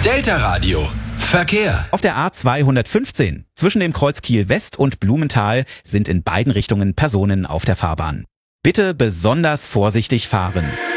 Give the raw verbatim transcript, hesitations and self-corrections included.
Delta Radio. Verkehr. Auf der A zweihundertfünfzehn zwischen dem Kreuz Kiel West und Blumenthal sind in beiden Richtungen Personen auf der Fahrbahn. Bitte besonders vorsichtig fahren.